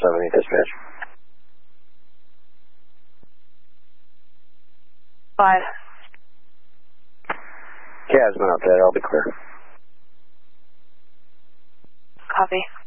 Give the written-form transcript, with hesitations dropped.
478 dispatch. 5. Casman out there, I'll be clear. Copy.